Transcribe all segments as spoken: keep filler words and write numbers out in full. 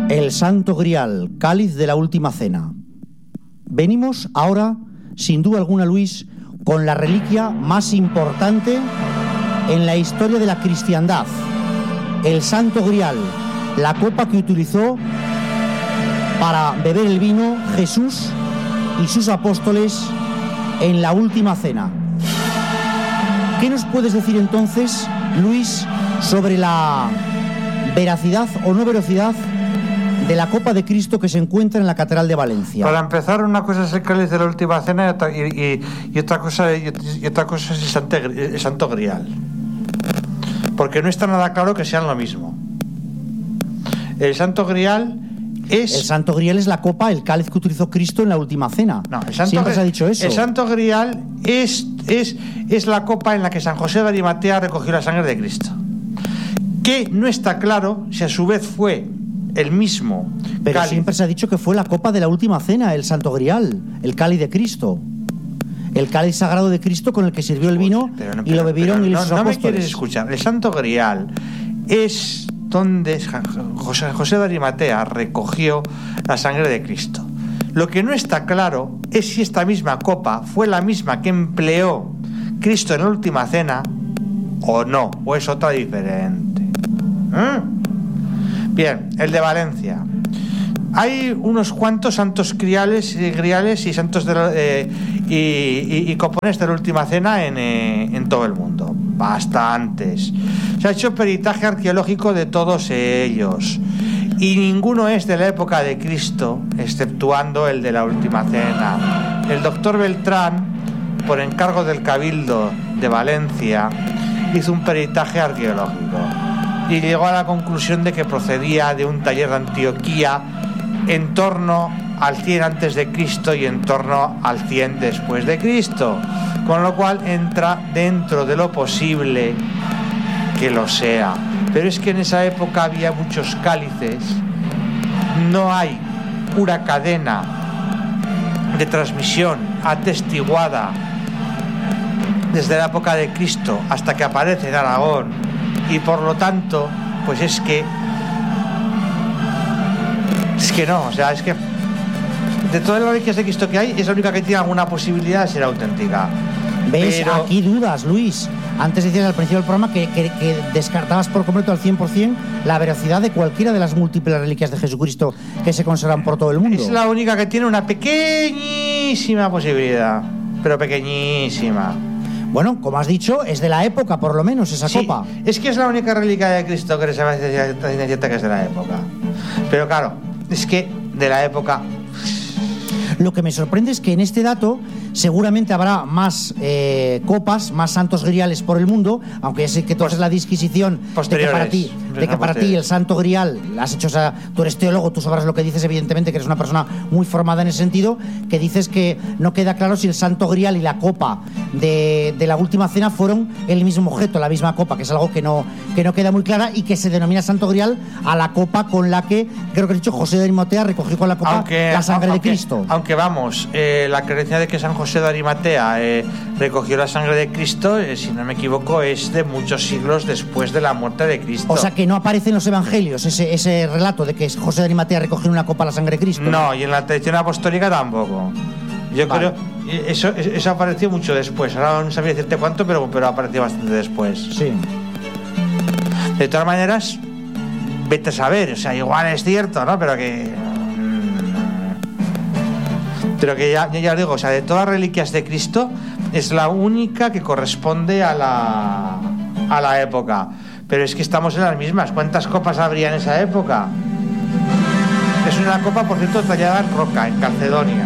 El Santo Grial, cáliz de la última cena. Venimos ahora, sin duda alguna, Luis, con la reliquia más importante en la historia de la cristiandad. El Santo Grial, la copa que utilizó para beber el vino Jesús y sus apóstoles en la última cena. ¿Qué nos puedes decir entonces, Luis, sobre la veracidad o no veracidad de la copa de Cristo que se encuentra en la Catedral de Valencia? Para empezar, una cosa es el cáliz de la última cena y otra, y, y, y otra cosa y, y otra cosa es el, Sante, el Santo Grial, porque no está nada claro que sean lo mismo. El Santo Grial es... El Santo Grial es la copa, el cáliz que utilizó Cristo en la última cena. No, el Santo Siempre se ha dicho eso. El Santo Grial es, es, es la copa en la que San José de Arimatea recogió la sangre de Cristo, que no está claro si a su vez fue el mismo Pero cáliz. Siempre se ha dicho que fue la copa de la última cena, el Santo Grial, el cáliz de Cristo, el cáliz sagrado de Cristo con el que sirvió el vino pero no, pero, y lo bebieron y los no, apóstoles. No me quieres escuchar. El Santo Grial es donde José, José de Arimatea recogió la sangre de Cristo. Lo que no está claro es si esta misma copa fue la misma que empleó Cristo en la última cena o no, o es otra diferente. ¿Eh? Bien, el de Valencia. Hay unos cuantos santos griales, griales y santos de, eh, y, y, y copones de la última cena en, eh, en todo el mundo. Bastantes. Se ha hecho peritaje arqueológico de todos ellos y ninguno es de la época de Cristo, exceptuando el de la última cena. El doctor Beltrán, por encargo del Cabildo de Valencia, hizo un peritaje arqueológico y llegó a la conclusión de que procedía de un taller de Antioquía en torno al cien antes de Cristo y en torno al cien después de Cristo, con lo cual entra dentro de lo posible que lo sea. Pero es que en esa época había muchos cálices, no hay una cadena de transmisión atestiguada desde la época de Cristo hasta que aparece en Aragón, y por lo tanto, pues es que es que no, o sea, es que de todas las reliquias de Cristo que hay, es la única que tiene alguna posibilidad de ser auténtica. ¿Ves? Pero... aquí dudas, Luis. Antes decías al principio del programa que, que, que descartabas por completo al cien por ciento la veracidad de cualquiera de las múltiples reliquias de Jesucristo que se conservan por todo el mundo. Es la única que tiene una pequeñísima posibilidad, pero pequeñísima. Bueno, como has dicho, es de la época, por lo menos, esa sí, copa. Es que es la única reliquia de Cristo que se va a decir que es de la época. Pero claro, es que de la época... Lo que me sorprende es que en este dato seguramente habrá más eh, copas, más santos griales por el mundo, aunque ya sé que tú haces la disquisición de que para ti, de que para ti el santo grial, has hecho esa, tú eres teólogo, tú sabrás lo que dices, evidentemente que eres una persona muy formada en ese sentido, que dices que no queda claro si el santo grial y la copa de, de la última cena fueron el mismo objeto, la misma copa, que es algo que no, que no queda muy clara y que se denomina santo grial a la copa con la que, creo que he dicho, José de Arimatea recogió con la copa aunque, la sangre aunque, de Cristo. Aunque vamos, eh, la creencia de que San José de Arimatea eh, recogió la sangre de Cristo, eh, si no me equivoco, es de muchos siglos después de la muerte de Cristo. O sea que no aparece en los evangelios ese, ese relato de que José de Arimatea recogió en una copa la sangre de Cristo. No, ¿no? Y en la tradición apostólica tampoco. Yo vale. creo eso eso apareció mucho después. Ahora no sabía decirte cuánto, pero, pero apareció bastante después. Sí. De todas maneras, vete a saber, o sea, igual es cierto, ¿no? Pero que... Pero que ya, ya os digo, o sea, de todas las reliquias de Cristo, es la única que corresponde a la, a la época. Pero es que estamos en las mismas. ¿Cuántas copas habría en esa época? Es una copa, por cierto, tallada en roca, en Calcedonia.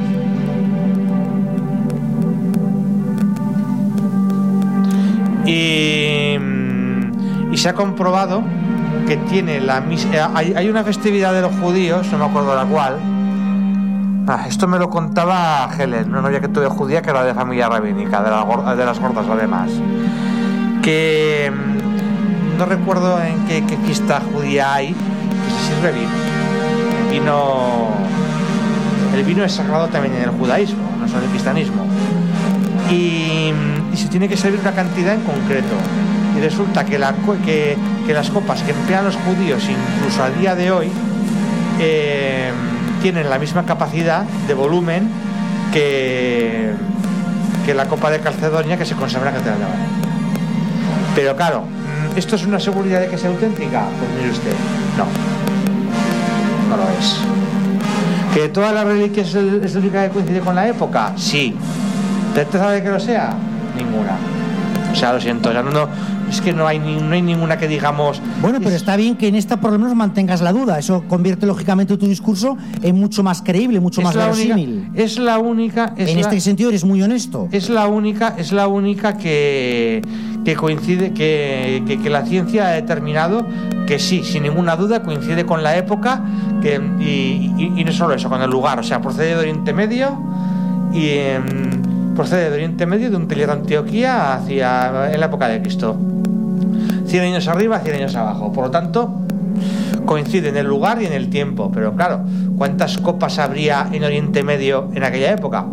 Y, y se ha comprobado que tiene la misma... Hay, hay una festividad de los judíos, no me acuerdo la cual. Ah, esto me lo contaba Helen, una novia que tuve judía que era de familia rabínica, de, la, de las gordas además. Que no recuerdo en qué, qué fiesta judía hay que se sirve vino. El vino, el vino es sagrado también en el judaísmo, no solo en el cristianismo. Y, y se tiene que servir una cantidad en concreto. Y resulta que, la, que, que las copas que emplean los judíos, incluso a día de hoy, eh, tienen la misma capacidad de volumen que, que la copa de Calcedonia que se conserva en la Catedral de Valencia. Pero claro, ¿esto es una seguridad de que sea auténtica? Pues mire usted, no, no lo es. ¿Que todas las reliquias es el, es la única que coincide con la época? Sí. ¿Certeza de que lo sea? Ninguna. O sea, lo siento, ya no, no, es que no hay, ni, no hay ninguna que digamos... Bueno, pero es... está bien que en esta por lo menos mantengas la duda. Eso convierte lógicamente tu discurso en mucho más creíble, mucho es más verosímil. Es la única... Es en la, este sentido eres muy honesto. Es la única, es la única que, que coincide, que, que, que la ciencia ha determinado que sí, sin ninguna duda, coincide con la época que, y, y, y no solo eso, con el lugar. O sea, procede de Oriente Medio y... Eh, procede de Oriente Medio, de un taller de Antioquía hacia en la época de Cristo. cien años arriba, cien años abajo. Por lo tanto, coincide en el lugar y en el tiempo. Pero claro, ¿cuántas copas habría en Oriente Medio en aquella época?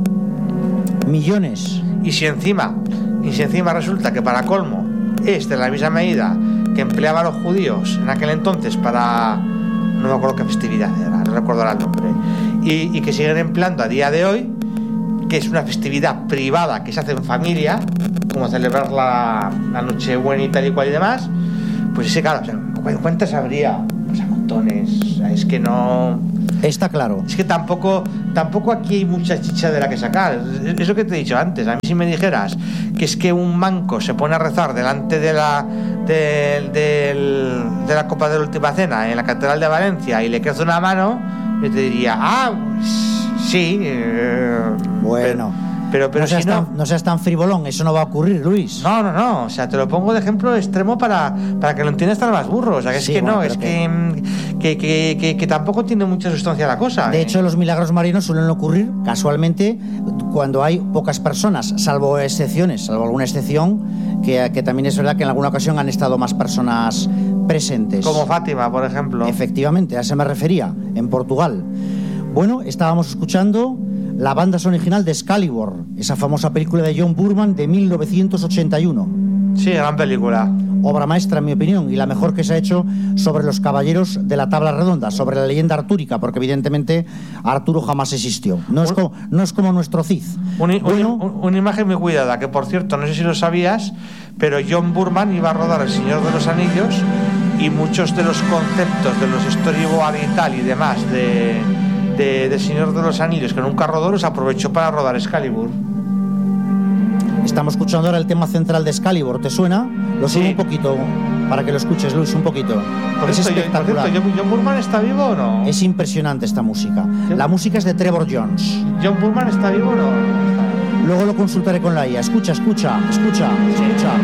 Millones. Y si encima, y si encima resulta que para colmo es de la misma medida que empleaban los judíos en aquel entonces para... no me acuerdo qué festividad era, no recuerdo el nombre. Y, y que siguen empleando a día de hoy, que es una festividad privada que se hace en familia, como celebrar la, la Nochebuena y tal y cual y demás, pues ese, claro, o sea, ¿cuántas habría? O sea, montones. O sea, es que no... Está claro. Es que tampoco, tampoco aquí hay mucha chicha de la que sacar. Es, es lo que te he dicho antes. A mí si me dijeras que es que un manco se pone a rezar delante de la, de, de, de la copa de la última cena en la Catedral de Valencia y le crece una mano, yo te diría, ah, pues, sí, eh, bueno, pero, pero, pero no, seas si no, tan, no seas tan frivolón, eso no va a ocurrir, Luis. No, no, no, o sea, te lo pongo de ejemplo extremo para, para que lo entiendas hasta el más burro. O sea, que es sí, que bueno, no, es que que, que, que, que tampoco tiene mucha sustancia la cosa. De ¿eh? hecho, los milagros marinos suelen ocurrir casualmente cuando hay pocas personas, salvo excepciones, salvo alguna excepción, que, que también es verdad que en alguna ocasión han estado más personas presentes. Como Fátima, por ejemplo. Efectivamente, a eso me refería, en Portugal. Bueno, estábamos escuchando la banda sonora original de Excalibur, esa famosa película de John Boorman de mil novecientos ochenta y uno. Sí, gran película. Obra maestra, en mi opinión, y la mejor que se ha hecho sobre los caballeros de la tabla redonda, sobre la leyenda artúrica, porque evidentemente Arturo jamás existió. No es como, no es como nuestro Cid. Un, bueno, un, una imagen muy cuidada, que por cierto, no sé si lo sabías, pero John Boorman iba a rodar El Señor de los Anillos y muchos de los conceptos de los storyboard y tal y demás de... de, de Señor de los Anillos que nunca rodó, los aprovechó para rodar Excalibur. Estamos escuchando ahora el tema central de Excalibur, ¿te suena? Lo subo sí. un poquito para que lo escuches, Luis, un poquito. Por es cierto, espectacular. Por cierto, ¿John Boorman está vivo o no? Es impresionante esta música. ¿John? La música es de Trevor Jones. ¿John Boorman está vivo o no? Luego lo consultaré con la I A. Escucha, escucha, escucha, escucha.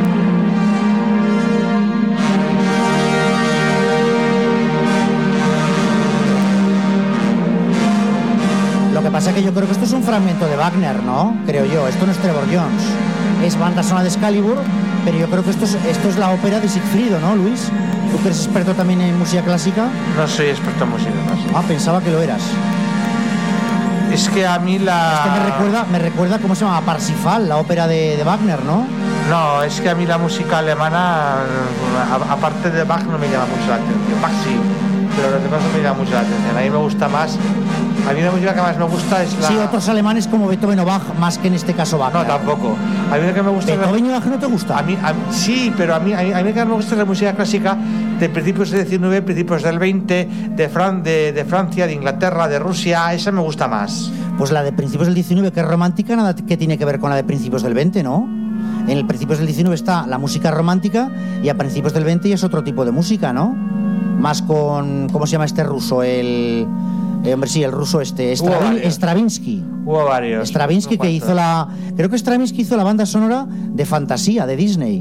Lo que pasa es que yo creo que esto es un fragmento de Wagner, ¿no? Creo yo. Esto no es Trevor Jones. Es banda sonora de Excalibur, pero yo creo que esto es, esto es la ópera de Sigfrido, ¿no, Luis? ¿Tú que eres experto también en música clásica? No soy experto en música clásica. Ah, pensaba que lo eras. Es que a mí la... Es que me recuerda, me recuerda ¿cómo se llama? Parsifal, la ópera de, de Wagner, ¿no? No, es que a mí la música alemana, a, aparte de Bach, no me llama mucho la atención. Bach sí, pero los demás no me llama mucho la atención. A mí me gusta más... A mí la música que más me gusta es la... Sí, otros alemanes como Beethoven o Bach, más que en este caso Bach. No, tampoco. A mí lo que me gusta... ¿Beethoven es la... y Bach no te gusta? A mí, a mí, sí, pero a mí, a mí, a mí lo que me gusta es la música clásica de principios del diecinueve, principios del veinte, de, Fran, de, de Francia, de Inglaterra, de Rusia. Esa me gusta más. Pues la de principios del diecinueve, que es romántica, nada que tiene que ver con la de principios del veinte, ¿no? En el principios del diecinueve está la música romántica y a principios del veinte ya es otro tipo de música, ¿no? Más con... ¿Cómo se llama este ruso? El... Eh, hombre, sí, el ruso este, Stravin, Stravinsky. Hubo varios. Stravinsky, que hizo la... Creo que Stravinsky hizo la banda sonora de Fantasía, de Disney.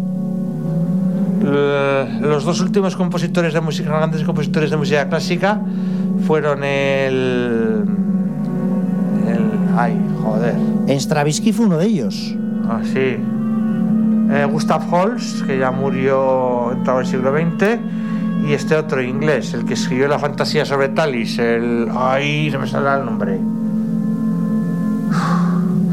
Los dos últimos compositores de música, grandes compositores de música clásica, fueron el... el ay, joder. En Stravinsky fue uno de ellos. Ah, sí. Eh, Gustav Holst, que ya murió entrado el siglo veinte, y este otro inglés, el que escribió la fantasía sobre Talis, el... ay, se me sale el nombre.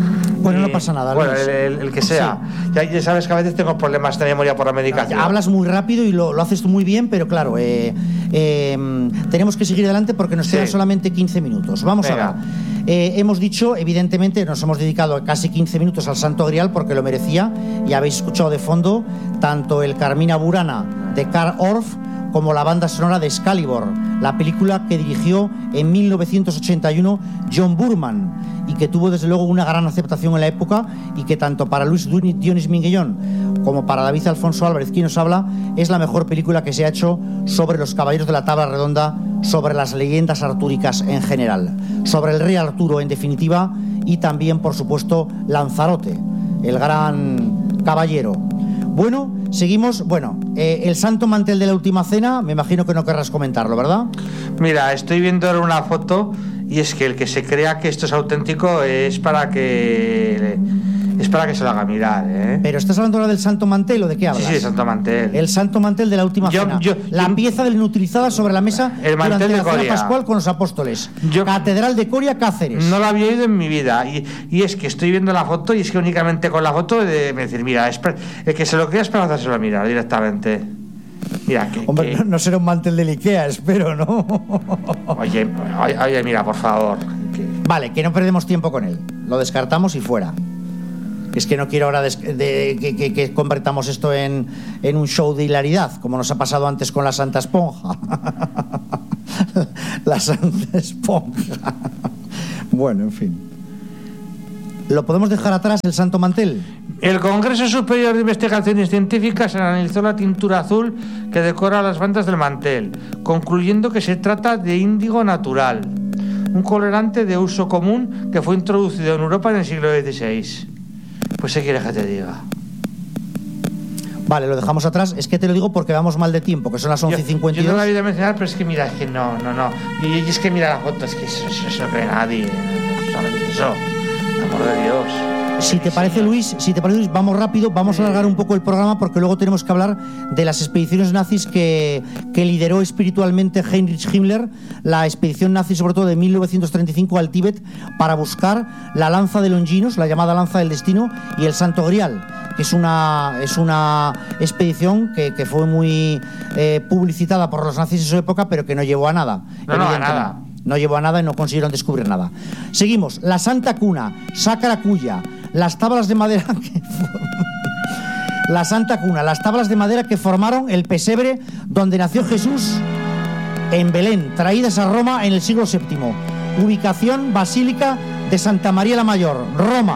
Bueno, no pasa nada, Bueno, Luis. el, el, el que sea. Sí. Ya, ya sabes que a veces tengo problemas de memoria por la medicación. Ya, hablas muy rápido y lo, lo haces tú muy bien, pero claro, eh, eh, tenemos que seguir adelante porque nos sí. quedan solamente quince minutos. Vamos Venga. a ver. Eh, hemos dicho, evidentemente, nos hemos dedicado casi quince minutos al Santo Grial porque lo merecía, y habéis escuchado de fondo tanto el Carmina Burana de Carl Orff como la banda sonora de Excalibur, la película que dirigió en mil novecientos ochenta y uno John Boorman y que tuvo desde luego una gran aceptación en la época, y que tanto para Luis Dionis Minguellón como para David Alfonso Álvarez, quien nos habla, es la mejor película que se ha hecho sobre los caballeros de la tabla redonda, sobre las leyendas artúricas en general, sobre el rey Arturo en definitiva, y también por supuesto Lanzarote, el gran caballero. Bueno, seguimos. Bueno, eh, el Santo Mantel de la Última Cena, me imagino que no querrás comentarlo, ¿verdad? Mira, estoy viendo ahora una foto y es que el que se crea que esto es auténtico es para que es para que se lo haga mirar, ¿eh? Pero ¿estás hablando ahora del Santo Mantel o de qué hablas? Sí, sí, Santo Mantel. El Santo Mantel de la Última yo, Cena. Yo, la yo, pieza del inutilizada sobre la mesa el durante de la Coria. Cena Pascual con los apóstoles. Yo, Catedral de Coria, Cáceres. No la había oído en mi vida. Y, y es que estoy viendo la foto y es que únicamente con la foto de me decir, mira, es, el que se lo crea es para hacérselo mirar directamente. Mira, que, Hombre, que... No, no será un mantel del Ikea, espero, ¿no? Oye, oye, oye mira, por favor. Que... Vale, que no perdemos tiempo con él. Lo descartamos y fuera. Es que no quiero ahora de, de, que, que, que convertamos esto en, en un show de hilaridad, como nos ha pasado antes con la Santa Esponja. La Santa Esponja. Bueno, en fin. ¿Lo podemos dejar atrás, el Santo Mantel? El Congreso Superior de Investigaciones Científicas analizó la tintura azul que decora las bandas del mantel, concluyendo que se trata de índigo natural, un colorante de uso común que fue introducido en Europa en el siglo dieciséis. Pues ¿qué quieres que te diga? Vale, lo dejamos atrás. Es que te lo digo porque vamos mal de tiempo, que son las once y cincuenta y dos. Yo no la había mencionado, pero es que mira, es que no, no, no. Y, y es que mira la foto, es que eso, eso, eso no cree nadie. Solamente eso. Amor de Dios. Si te parece, Luis, si te parece, Luis, vamos rápido, vamos a alargar un poco el programa porque luego tenemos que hablar de las expediciones nazis que, que lideró espiritualmente Heinrich Himmler, la expedición nazi sobre todo de mil novecientos treinta y cinco al Tíbet para buscar la lanza de Longinos, la llamada lanza del destino, y el Santo Grial, que es una, es una expedición que, que fue muy eh, publicitada por los nazis en su época, pero que no llevó a nada. No, no, a nada. No llevó a nada y no consiguieron descubrir nada. Seguimos. La Santa Cuna, Sacra Cuya, las tablas de madera que la Santa Cuna, las tablas de madera que formaron el pesebre donde nació Jesús en Belén, traídas a Roma en el siglo séptimo. Ubicación Basílica de Santa María la Mayor, Roma.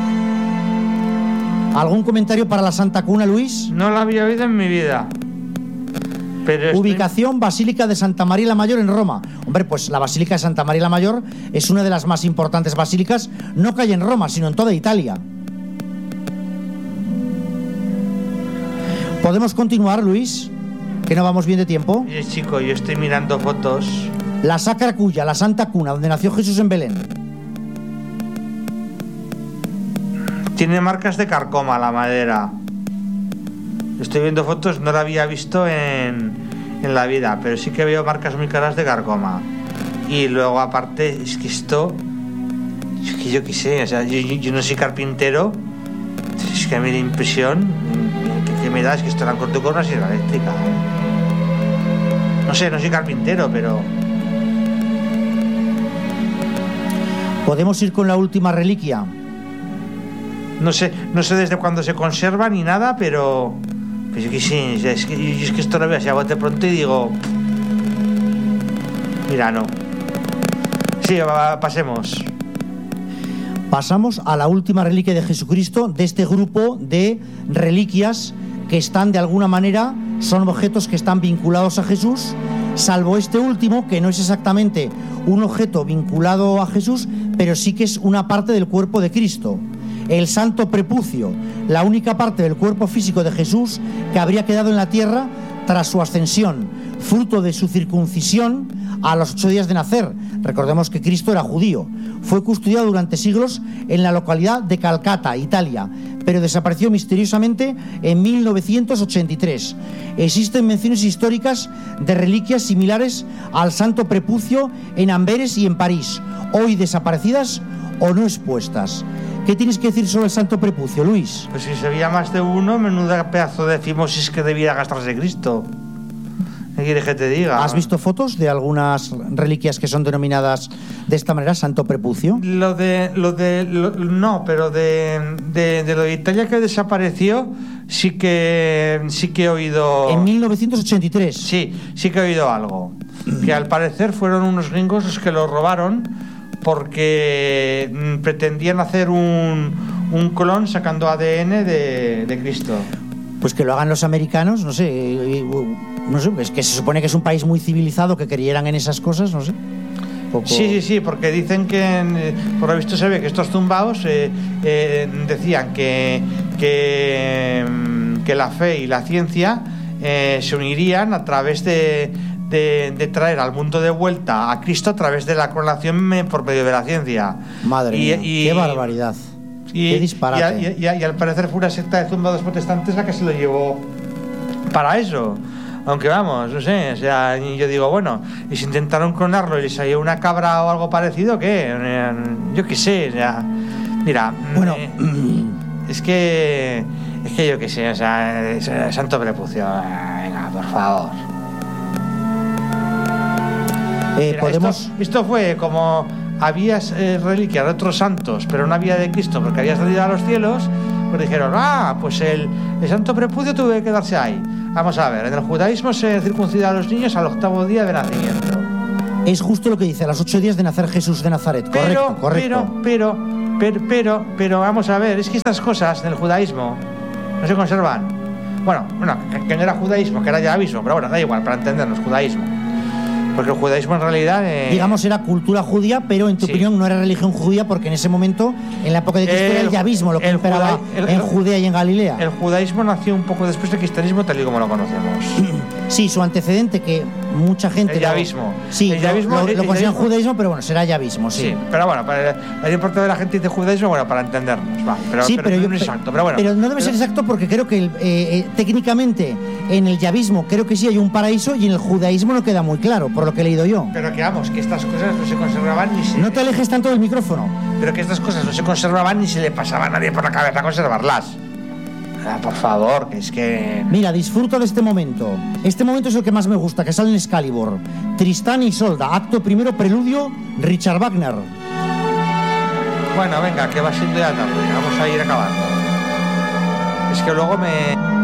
¿Algún comentario para la Santa Cuna, Luis? No la había oído en mi vida. Pero Ubicación estoy... Basílica de Santa María la Mayor en Roma. Hombre, pues la Basílica de Santa María la Mayor es una de las más importantes basílicas, no que hay en Roma, sino en toda Italia. ¿Podemos continuar, Luis? Que no vamos bien de tiempo. Oye, chico, yo estoy mirando fotos. La Sacra Cuya, la Santa Cuna, donde nació Jesús en Belén. Tiene marcas de carcoma la madera. Estoy viendo fotos, no la había visto en, en la vida, pero sí que veo marcas muy claras de carcoma. Y luego aparte, es que esto, es que yo qué sé, o sea, yo, yo, yo no soy carpintero, es que a mí la impresión que, que me da es que esto la han cortado con una sierra eléctrica, ¿eh? No sé, no soy carpintero, pero... ¿Podemos ir con la última reliquia? No sé, no sé desde cuándo se conserva ni nada, pero... Pues yo que sí, es que, es que esto lo veo así a bote pronto y digo... Mira, no. Sí, va, pasemos. Pasamos a la última reliquia de Jesucristo, de este grupo de reliquias que están de alguna manera, son objetos que están vinculados a Jesús, salvo este último, que no es exactamente un objeto vinculado a Jesús, pero sí que es una parte del cuerpo de Cristo. El santo prepucio, la única parte del cuerpo físico de Jesús que habría quedado en la tierra tras su ascensión, fruto de su circuncisión a los ocho días de nacer. Recordemos que Cristo era judío. Fue custodiado durante siglos en la localidad de Calcata, Italia, pero desapareció misteriosamente en mil novecientos ochenta y tres. Existen menciones históricas de reliquias similares al Santo Prepucio en Amberes y en París, hoy desaparecidas o no expuestas. ¿Qué tienes que decir sobre el Santo Prepucio, Luis? Pues si se veía más de uno, menuda pedazo de fimosis que debía gastarse Cristo. ¿Qué quieres que te diga? ¿Has visto fotos de algunas reliquias que son denominadas de esta manera, Santo Prepucio? Lo de... Lo de lo, no, pero de, de, de lo de Italia que desapareció, sí que sí que he oído... En mil novecientos ochenta y tres. Sí, sí que he oído algo. Que al parecer fueron unos gringos los que lo robaron porque pretendían hacer un, un clon sacando A D N de, de Cristo. Pues que lo hagan los americanos, no sé, no sé, es que se supone que es un país muy civilizado, que creyeran en esas cosas, no sé. Poco... Sí, sí, sí, porque dicen que, por lo visto se ve que estos zumbaos eh, eh, decían que, que, que la fe y la ciencia eh, se unirían a través de, de, de traer al mundo de vuelta a Cristo a través de la clonación por medio de la ciencia. Madre y, mía, y, qué barbaridad. Y, qué disparate. Y, y, y, y al parecer fue una secta de zumbados protestantes la que se lo llevó para eso. Aunque vamos, no sé, o sea, yo digo, bueno, y si intentaron clonarlo y les salió una cabra o algo parecido, ¿qué? Yo qué sé, o sea, mira, bueno, eh, es que, es que yo qué sé, o sea, es, es, Santo Prepucio, venga, por favor. Eh, Mira, podemos... Esto, esto fue como había eh, reliquias de otros santos, pero no había de Cristo porque había salido a los cielos, pues dijeron, ah, pues el, el Santo Prepucio tuvo que quedarse ahí. Vamos a ver, en el judaísmo se circuncida a los niños al octavo día de nacimiento. Es justo lo que dice, a los ocho días de nacer Jesús de Nazaret, correcto, pero, correcto. Pero, pero, pero, pero, pero, vamos a ver, es que estas cosas en el judaísmo no se conservan. Bueno, bueno, que, que no era judaísmo, que era yavismo, pero bueno, da igual, para entendernos, judaísmo. Porque el judaísmo en realidad... Eh... Digamos, era cultura judía, pero en tu sí. opinión no era religión judía, porque en ese momento, en la época de Cristo, el, era el yavismo lo que imperaba el, en Judea y en Galilea. El judaísmo nació un poco después del cristianismo tal y como lo conocemos. Sí, su antecedente, que mucha gente... El yavismo. Lo, sí, el yavismo, lo, lo, lo consideran judaísmo, pero bueno, será yavismo, sí. Sí, pero bueno, para la importancia de la gente dice judaísmo, bueno, para entendernos, va. Pero, sí, pero, pero, pero yo, no es exacto, pero bueno. Pero no debe pero, ser exacto porque creo que el, eh, eh, técnicamente en el yavismo creo que sí hay un paraíso y en el judaísmo no queda muy claro, por lo que he leído yo. Pero que vamos, que estas cosas no se conservaban ni se... No te alejes tanto del micrófono. Pero que estas cosas no se conservaban ni se le pasaba a nadie por la cabeza conservarlas. Ah, por favor, que es que... Mira, disfruta de este momento. Este momento es el que más me gusta, que sale en Excalibur. Tristán y Isolda, acto primero, preludio, Richard Wagner. Bueno, venga, que va siendo ya tarde. Vamos a ir acabando. Es que luego me...